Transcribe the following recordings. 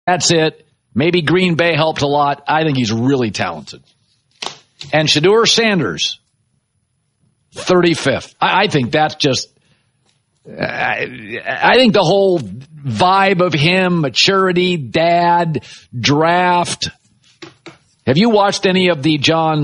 That's it. Maybe Green Bay helped a lot. I think he's really talented. And Shedeur Sanders, 35th. I think that's just, I think the whole vibe of him, maturity, dad, draft. Have you watched any of the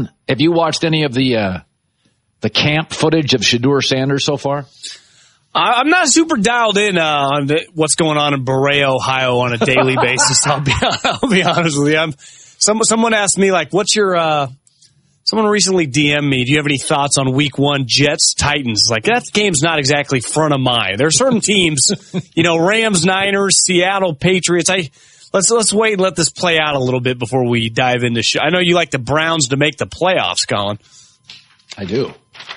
camp footage of Shedeur Sanders so far? I'm not super dialed in on what's going on in Berea, Ohio on a daily basis. I'll be honest with you. Someone asked me, like, what's your, someone recently DM'd me, do you have any thoughts on week 1 Jets Titans? Like, that game's not exactly front of mind. There are certain teams, Rams, Niners, Seattle, Patriots. Let's wait and let this play out a little bit before we dive into I know you like the Browns to make the playoffs, Colin. I do.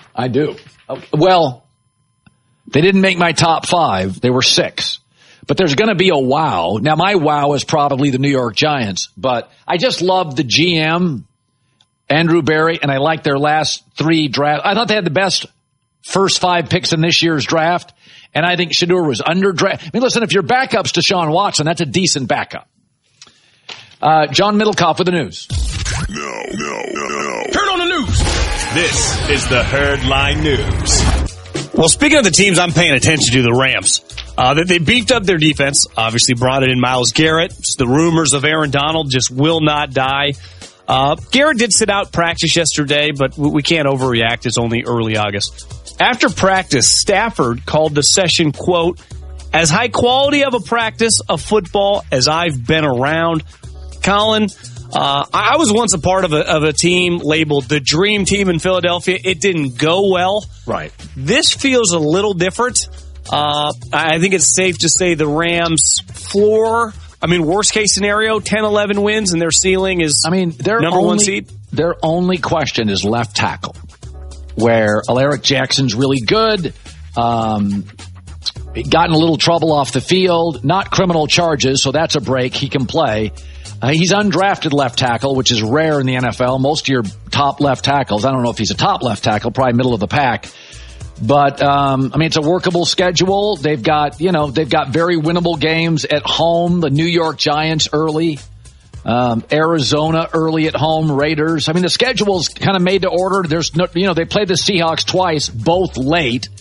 Well, they didn't make my top 5. They were 6. But there's going to be a wow. Now, my wow is probably the New York Giants, but I just love the GM, Andrew Berry, and I like their last 3 drafts. I thought they had the best first 5 picks in this year's draft, and I think Shedeur was underdrafted. I mean, listen, if your backup's Deshaun Watson, that's a decent backup. John Middlecoff with the news. No. Turn on the news. This is the Herdline News. Well, speaking of the teams I'm paying attention to, the Rams, they beefed up their defense, obviously brought in Myles Garrett. The rumors of Aaron Donald just will not die. Garrett did sit out practice yesterday, but we can't overreact. It's only early August. After practice, Stafford called the session, quote, as high quality of a practice of football as I've been around. Colin, I was once a part of a team labeled the Dream Team in Philadelphia. It didn't go well. Right. This feels a little different. I think it's safe to say the Rams' floor, worst case scenario, 10-11 wins, and their ceiling is number 1 seed. Their only question is left tackle, where Alaric Jackson's really good. Got in a little trouble off the field, not criminal charges, so that's a break. He can play. He's undrafted left tackle, which is rare in the NFL. Most of your top left tackles, I don't know if he's a top left tackle, probably middle of the pack. But, it's a workable schedule. They've got very winnable games at home. The New York Giants early, Arizona early at home, Raiders. The schedule's kind of made to order. There's no, they played the Seahawks twice, both late.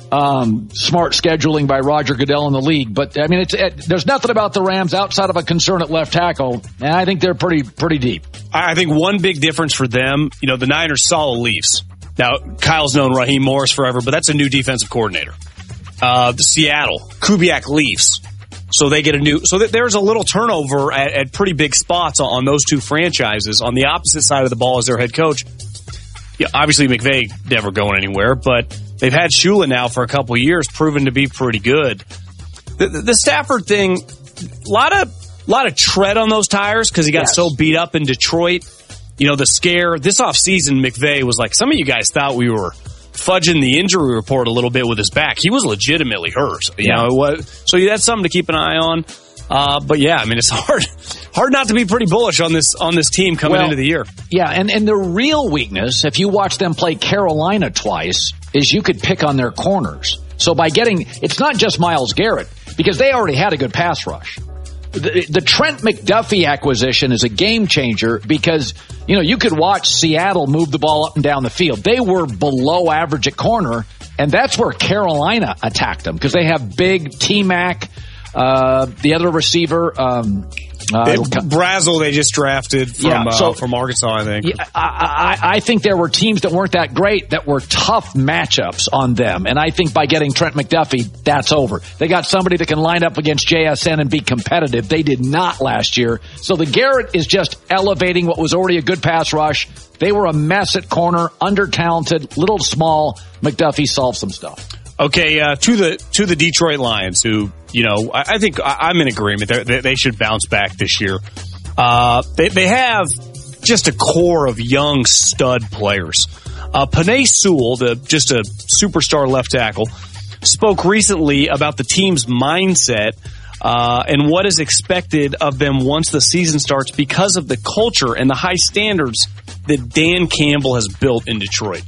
Smart scheduling by Roger Goodell in the league. But, there's nothing about the Rams outside of a concern at left tackle. And I think they're pretty deep. I think one big difference for them, the Niners saw the Leafs. Now, Kyle's known Raheem Morris forever, but that's a new defensive coordinator. The Seattle, Kubiak Leafs. So they get there's a little turnover at pretty big spots on those two franchises. On the opposite side of the ball as their head coach. Yeah, obviously McVay never going anywhere, but they've had Shula now for a couple of years, proven to be pretty good. The Stafford thing, a lot of tread on those tires because he got so beat up in Detroit. The scare this offseason, McVay was like, some of you guys thought we were fudging the injury report a little bit with his back. He was legitimately hurt. You know, it was, so that's something to keep an eye on. But yeah, it's hard not to be pretty bullish on this team coming into the year. Yeah, and the real weakness, if you watch them play Carolina twice, is you could pick on their corners. So by it's not just Myles Garrett, because they already had a good pass rush. The Trent McDuffie acquisition is a game changer because, you could watch Seattle move the ball up and down the field. They were below average at corner, and that's where Carolina attacked them because they have big T-Mac, the other receiver, Brazel they just drafted from Arkansas, I think. Yeah, I think there were teams that weren't that great that were tough matchups on them. And I think by getting Trent McDuffie, that's over. They got somebody that can line up against JSN and be competitive. They did not last year. So the Garrett is just elevating what was already a good pass rush. They were a mess at corner, under-talented, little small. McDuffie solved some stuff. Okay, to the Detroit Lions, who, I think I'm in agreement. They should bounce back this year. They have just a core of young stud players. Penei Sewell, just a superstar left tackle, spoke recently about the team's mindset and what is expected of them once the season starts because of the culture and the high standards that Dan Campbell has built in Detroit.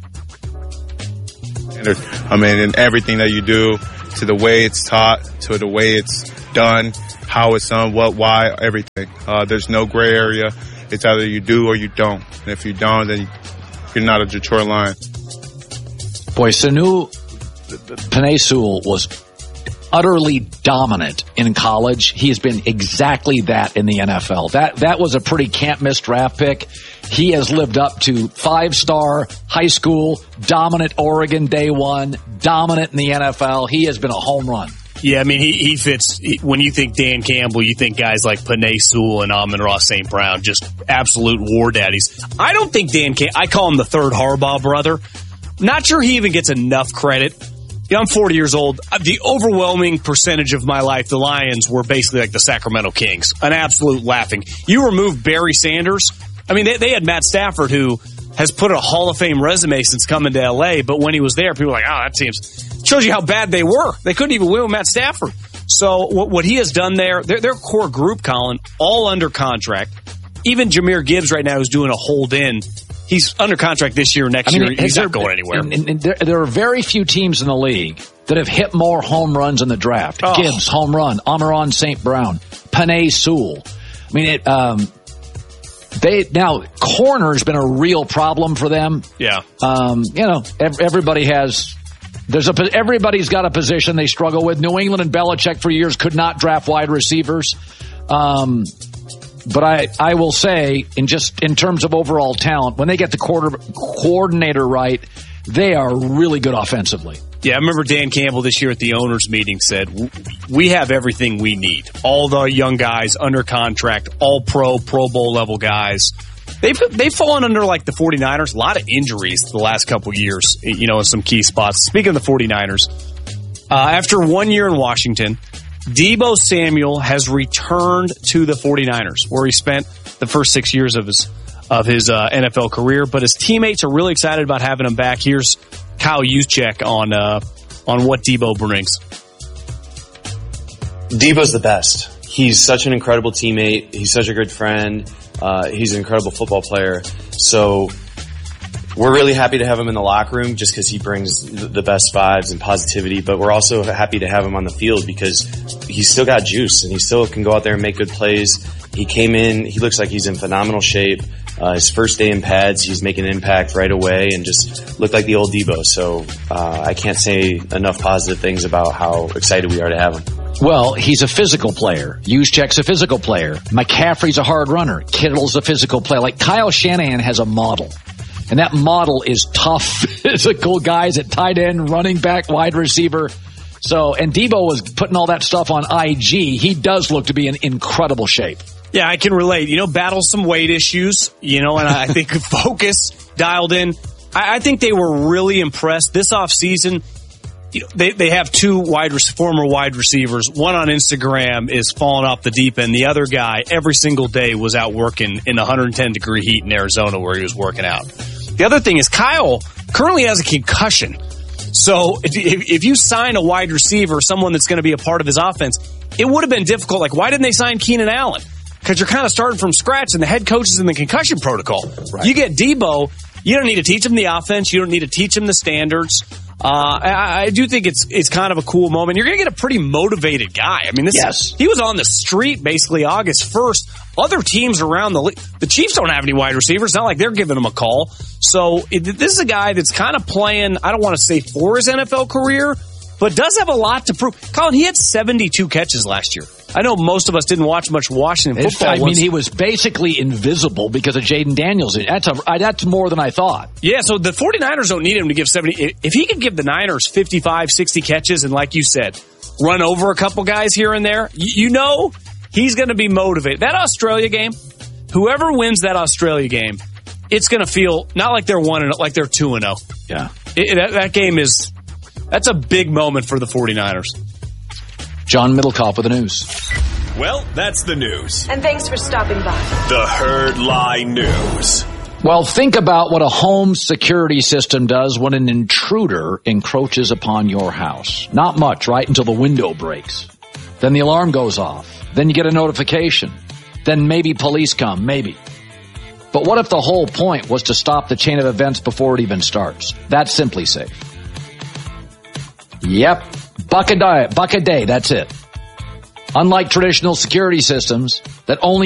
In everything that you do, to the way it's taught, to the way it's done, how it's done, what, why, everything. There's no gray area. It's either you do or you don't. And if you don't, then you're not a Detroit Lion. Boy, Penei Sewell was utterly dominant in college. He has been exactly that in the NFL. That was a pretty can't-miss draft pick. He has lived up to 5-star high school, dominant Oregon day one, dominant in the NFL. He has been a home run. Yeah, I mean, he fits. When you think Dan Campbell, you think guys like Penei Sewell and Amon-Ra St. Brown, just absolute war daddies. I don't think I call him the third Harbaugh brother. Not sure he even gets enough credit. You know, I'm 40 years old. The overwhelming percentage of my life, the Lions were basically like the Sacramento Kings. An absolute laughing. You remove Barry Sanders. I mean, they had Matt Stafford, who has put a Hall of Fame resume since coming to L.A., but when he was there, people were like, oh, that team's... Shows you how bad they were. They couldn't even win with Matt Stafford. So what he has done there, their core group, Colin, all under contract. Even Jahmyr Gibbs right now is doing a hold-in. He's under contract this year, next year. He's not going anywhere. And there are very few teams in the league that have hit more home runs in the draft. Oh. Gibbs, home run. Amon-Ra St. Brown. Penei Sewell. I mean, now corner's been a real problem for them. Yeah. Everybody's got a position they struggle with. New England and Belichick for years could not draft wide receivers. But I will say, in terms of overall talent, when they get the coordinator right, they are really good offensively. Yeah, I remember Dan Campbell this year at the owners' meeting said, we have everything we need. All the young guys under contract, all Pro Bowl level guys. They've fallen under like the 49ers. A lot of injuries the last couple years, in some key spots. Speaking of the 49ers, after 1 year in Washington, Deebo Samuel has returned to the 49ers, where he spent the first 6 years of his NFL career. But his teammates are really excited about having him back. Here's Kyle Juszczyk on what Deebo brings. Deebo's the best. He's such an incredible teammate. He's such a good friend. He's an incredible football player. So we're really happy to have him in the locker room just because he brings the best vibes and positivity. But we're also happy to have him on the field because he's still got juice and he still can go out there and make good plays. He came in, he looks like he's in phenomenal shape. His first day in pads, he's making an impact right away and just looked like the old Deebo. So I can't say enough positive things about how excited we are to have him. Well, he's a physical player. Juszczyk's a physical player. McCaffrey's a hard runner. Kittle's a physical player. Like Kyle Shanahan has a model. And that model is tough, physical guys at tight end, running back, wide receiver. So, and Deebo was putting all that stuff on IG. He does look to be in incredible shape. Yeah, I can relate. Battles some weight issues, and I think focus dialed in. I think they were really impressed this offseason. They have two former wide receivers. One on Instagram is falling off the deep end. The other guy, every single day, was out working in 110-degree heat in Arizona where he was working out. The other thing is Kyle currently has a concussion. So if you sign a wide receiver, someone that's going to be a part of his offense, it would have been difficult. Like, why didn't they sign Keenan Allen? Because you're kind of starting from scratch and the head coach is in the concussion protocol. Right. You get Deebo, you don't need to teach him the offense. You don't need to teach him the standards. I do think it's kind of a cool moment. You're going to get a pretty motivated guy. I mean, he was on the street basically August 1st. Other teams around the league, the Chiefs don't have any wide receivers. It's not like they're giving him a call. So this is a guy that's kind of playing, I don't want to say for his NFL career, but does have a lot to prove. Colin, he had 72 catches last year. I know most of us didn't watch much Washington football. He was basically invisible because of Jaden Daniels. That's more than I thought. Yeah, so the 49ers don't need him to give 70. If he could give the Niners 55, 60 catches and, like you said, run over a couple guys here and there, he's going to be motivated. That Australia game, whoever wins that Australia game, it's going to feel not like they're 1-0, like they're 2-0. Yeah. That game that's a big moment for the 49ers. John Middlecoff with the news. Well, that's the news. And thanks for stopping by. The Herd Lie News. Well, think about what a home security system does when an intruder encroaches upon your house. Not much, right? Until the window breaks. Then the alarm goes off. Then you get a notification. Then maybe police come, maybe. But what if the whole point was to stop the chain of events before it even starts? That's Simply Safe. Yep. $1 a day, that's it. Unlike traditional security systems that only